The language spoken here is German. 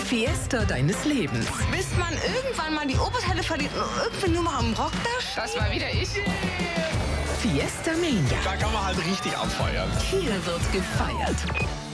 Fiesta deines Lebens. Bis man irgendwann mal die Oberteile verliert und irgendwie nur mal am Rock da steht. Das war wieder ich. Fiesta Mania. Da kann man halt richtig abfeiern. Hier wird gefeiert.